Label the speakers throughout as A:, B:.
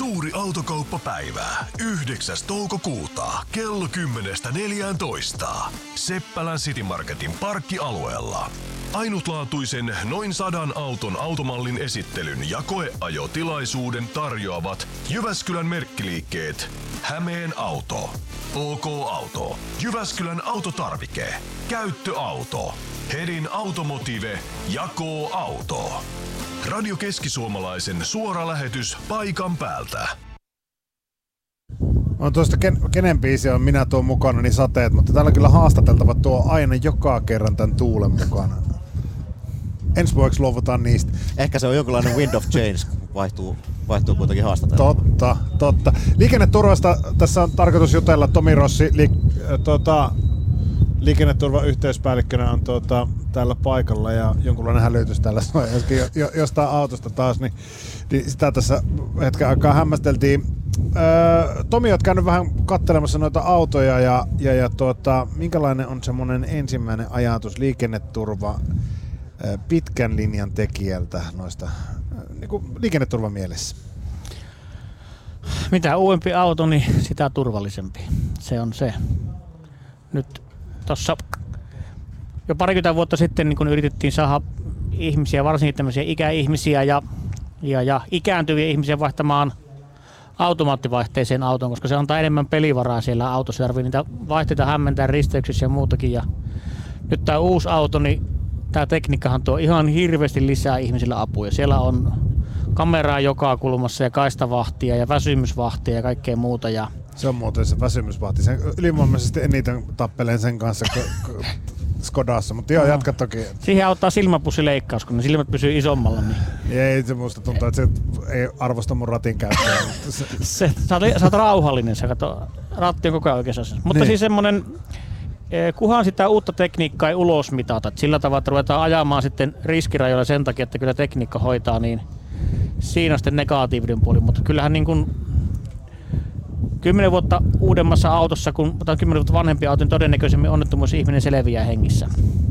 A: Suuri autokauppapäivä. 9. toukokuuta kello 10.14. Seppälän City Marketin parkkialueella. Ainutlaatuisen noin 100 auton automallin esittelyn ja koeajotilaisuuden tarjoavat Jyväskylän merkkiliikkeet Hämeen Auto, OK Auto, Jyväskylän Autotarvike, Käyttöauto, Hedin Automotive ja K-Auto. Radio Keski-Suomalaisen suora lähetys paikan päältä.
B: On tuosta kenen biisi on Minä tuon mukana, niin sateet, mutta täällä kyllä haastateltava tuo aina joka kerran tämän Tuulen mukana. Ensi vuodeksi luovutaan niistä.
C: Ehkä se on jonkinlainen wind of change, vaihtuu kuitenkin haastateltava.
B: Totta. Liikenneturvasta tässä on tarkoitus jutella. Tomi Rossi, liikenneturvayhteyspäällikkönä on täällä paikalla ja jonkunlainen hälytys täällä soi äsken jostain autosta taas, niin sitä tässä hetken aikaa hämmästeltiin. Tomi, oot käynyt vähän katselemassa noita autoja ja minkälainen on semmoinen ensimmäinen ajatus liikenneturva pitkän linjan tekijältä noista niin liikenneturvamielessä?
D: Mitä uudempi auto, niin sitä turvallisempi. Se on se. Nyt tuossa jo parikymmentä vuotta sitten niin kun yritettiin saada ihmisiä, varsinkin tämmöisiä ikäihmisiä ja ikääntyviä ihmisiä vaihtamaan automaattivaihteeseen autoon, koska se antaa enemmän pelivaraa siellä autossa. Tarvii niitä vaihteita hämmentää risteyksissä ja muutakin. Ja nyt tämä uusi auto, niin tämä tekniikkahan tuo ihan hirveästi lisää ihmisillä apuja. Siellä on kameraa joka kulmassa ja kaistavahtia ja väsymysvahtia ja kaikkea muuta. Ja
B: se on muuten se väsymysvahti. Sen ylivoimaisesti eniten tappeleen sen kanssa Skodassa, mutta joo, jatka toki.
D: Siihen auttaa silmäpussileikkaus, kun ne silmät pysyy isommalla. Niin.
B: Ei se musta tuntuu, että se ei arvosta mun ratin käyttöä.
D: Sä oot rauhallinen, sä kato, ratti on koko ajan oikeassa asiassa. Mutta niin. Siis semmonen, kunhan sitä uutta tekniikkaa ei ulos mitata, että sillä tavalla, että ruvetaan ajamaan sitten riskirajoilla sen takia, että kyllä tekniikka hoitaa, niin siinä on sitten negatiivinen puoli. Mutta kyllähän niin kuin 10 vuotta uudemmassa autossa, kun otan 10 vuotta vanhempi auto, niin todennäköisemmin onnettomuus ihminen selviää hengissä.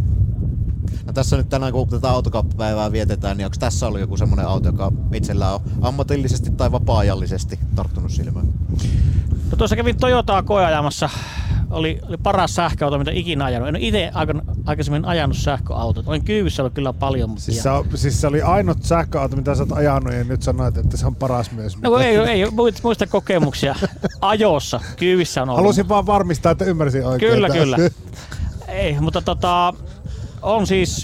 C: No tässä nyt tänään, kun tätä autokauppapäivää vietetään, niin onko tässä ollut joku semmoinen auto, joka itsellään on ammatillisesti tai vapaa-ajallisesti tarttunut silmään?
D: No tuossa kävin Toyotaa koeajamassa. Oli paras sähköauto, mitä ikinä ajanut. En ole itse aikaisemmin ajanut sähköautot. Olen kyyvissä ollut kyllä paljon. Mutta
B: siis se oli ainut sähköauto, mitä sä oot ajanut, ja nyt sanoit, että se on paras myös.
D: No ei muista kokemuksia ajossa. Kyyvissä on ollut.
B: Halusin vaan varmistaa, että ymmärsin oikein.
D: Kyllä. Ei, mutta on siis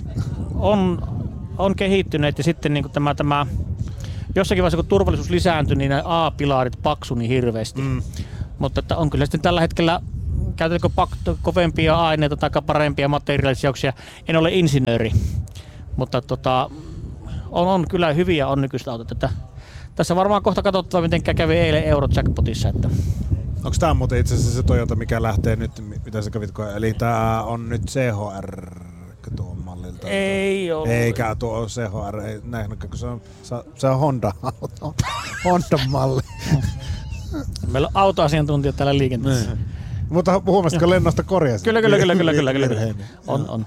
D: on kehittyneet ja sitten niin tämä jossakin vaiheessa kun turvallisuus lisääntyi, niin nämä A-pilarit paksui niin hirveästi. Mutta että on kyllä sitten tällä hetkellä käytetäänkö kovempia aineita tai parempia materiaalisijauksia. En ole insinööri, mutta on kyllä hyviä on nykyiset autot. Että tässä varmaan kohta katsottava, miten kävi eilen Eurojackpotissa. Että.
B: Onko tämä muuten itse asiassa se Toyota, mikä lähtee nyt, mitä sä kävit koe? Eli tämä on nyt CHR tuon mallilta?
D: Ei ole.
B: Eikä tuo ole CHR, ei näin, kun se on Honda-auto. Honda-malli. Meillä on
D: autoasiantuntijat täällä liikenteessä.
B: Mutta huomasitko lennosta korjasi?
D: Kyllä. On.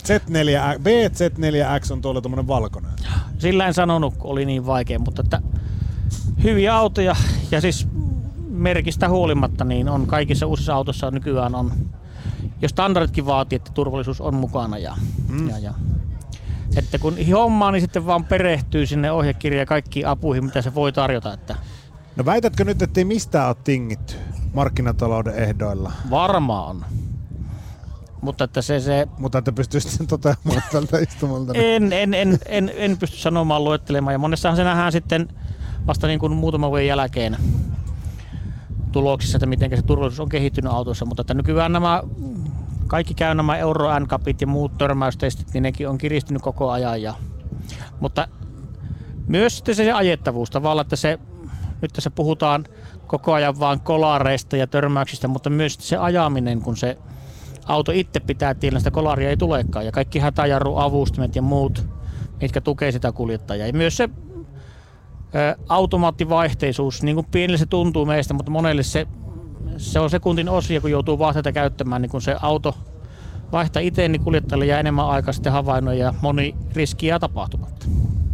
B: BZ4X on tuolla tommonen valkoinen.
D: Sillä en sanonut, kun oli niin vaikea, mutta että hyviä autoja ja siis merkistä huolimatta niin on kaikissa uusissa autoissa nykyään on, jos standarditkin vaatii, että turvallisuus on mukana ja että kun hommaa, niin sitten vaan perehtyy sinne ohjekirjaan ja kaikkiin apuihin, mitä se voi tarjota. Että.
B: No väitätkö nyt, ettei mistään ole tingitty markkinatalouden ehdoilla?
D: Varmaan on. Mutta että
B: Mutta että pystyisit sen toteamaan tältä istumalta.
D: En pysty sanomaan, luettelemaan. Ja monessahan se nähdään sitten vasta niin kuin muutaman vuoden jälkeen tuloksissa, että miten se turvallisuus on kehittynyt autossa. Mutta että nykyään kaikki käy nämä Euro NCAPit ja muut törmäystestit, niin nekin on kiristynyt koko ajan. Mutta myös sitten se ajettavuus tavallaan, että nyt tässä puhutaan koko ajan vaan kolareista ja törmäyksistä, mutta myös se ajaminen, kun se auto itse pitää tiellä, sitä kolaria ei tulekaan. Ja kaikki hätäjarruavustimet ja muut, mitkä tukee sitä kuljettajaa. Ja myös se automaattivaihteisuus, niin kuin pienelle se tuntuu meistä, mutta monelle se on sekuntin osia, kun joutuu vaihteita käyttämään, niin kun se auto vaihtaa itse, niin kuljettajalle jää enemmän aikaa sitten havainnoida ja moni riski jää tapahtumatta.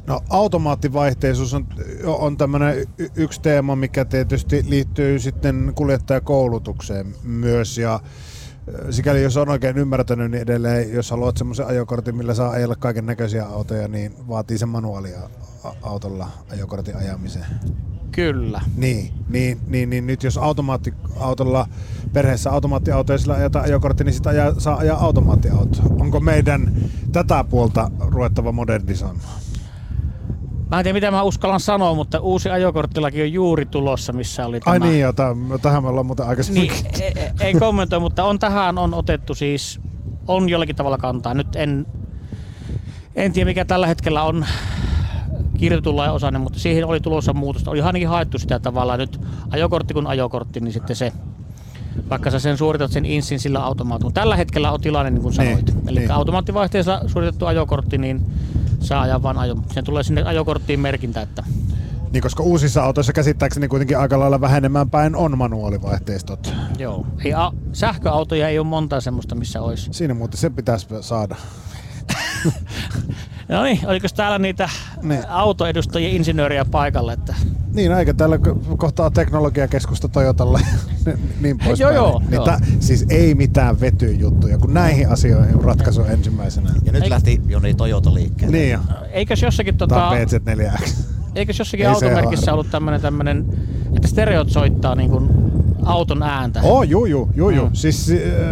B: No automaattivaihteisuus on tämmöinen yksi teema, mikä tietysti liittyy sitten kuljettajakoulutukseen myös ja sikäli jos on oikein ymmärtänyt, niin edelleen jos haluat semmoisen ajokortin, millä saa ajella kaiken näköisiä autoja, niin vaatii sen manuaalia autolla ajokortin ajamiseen.
D: Kyllä.
B: Niin nyt jos autolla perheessä automaattiautoja sillä ajetaan ajokortti, niin sitä saa ajaa automaattiauto. Onko meidän tätä puolta ruvettava modernisoimaan?
D: Mä en tiedä mitä mä uskallan sanoa, mutta uusi ajokorttilaki on juuri tulossa, missä oli tämä.
B: Ai niin, tähän me ollaan muuten aikaisemmin.
D: Niin, ei kommentoi, mutta tähän on otettu siis, on jollakin tavalla kantaa. Nyt en tiedä mikä tällä hetkellä on kirjoitulla ja osainen, mutta siihen oli tulossa muutosta. Oli ainakin haettu sitä tavallaan nyt ajokortti kun ajokortti, niin sitten se, vaikka sä sen suoritat sen insin sillä automaatilla. Tällä hetkellä on tilanne niin kuin sanoit. Eli automaattivaihteessa suoritettu ajokortti, niin saa ajaa vaan sen tulee sinne ajokorttiin merkintä, että
B: niin, koska uusissa autoissa käsittääkseni kuitenkin aika lailla vähenemään päin on manuaalivaihteistot.
D: Joo. Sähköautoja ei ole monta semmoista, missä olisi.
B: Siinä muuten se pitäisi saada.
D: No niin, oliko täällä niitä autoedustajia, insinööriä paikalla? Että
B: niin, eikä täällä kohtaa teknologiakeskusta Toyotalla niin poispäin.
D: Joo.
B: Siis ei mitään vetyjuttuja, kun näihin asioihin on ratkaisu ensimmäisenä.
C: Ja nyt lähti jo niin Toyota liikkeelle.
B: Niin jo.
D: Eikös jossakin
B: PZ4X.
D: Eikös jossakin automerkissä ollut tämmönen, että stereot soittaa niin kuin auton ääntä?
B: Juu. Siis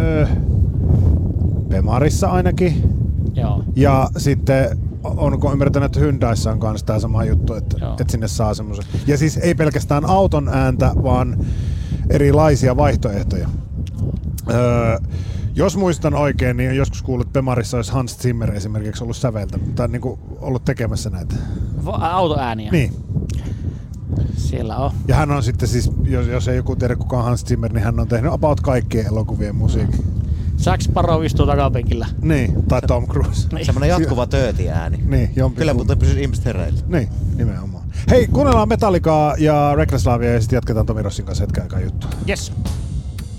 B: Bemarissa ainakin.
D: Joo.
B: Ja sitten onko ymmärtänyt, että Hyundaissa on kanssa tämä sama juttu, että sinne saa semmoisen. Ja siis ei pelkästään auton ääntä, vaan erilaisia vaihtoehtoja. Jos muistan oikein, niin joskus kuullut, että Bemarissa olisi Hans Zimmer esimerkiksi ollut säveltänyt, tai niin kuin ollut tekemässä näitä.
D: Autoääniä?
B: Niin.
D: Siellä on.
B: Ja hän on sitten siis, jos ei joku tiedä kuka on Hans Zimmer, niin hän on tehnyt about kaikkien elokuvien musiikin.
D: Jack Sparrow istuu takapenkillä.
B: Niin, tai Tom Cruise.
C: Niin. Semmoinen jatkuva töötiääni.
B: Niin,
C: kyllä, mutta pysyisi ihmiset hereillä.
B: Niin, nimenomaan. Hei, kuunnellaan Metallicaa ja Reckless Lovea ja sitten jatketaan Tomi Rossin kanssa hetken aikaa juttua.
D: Yes.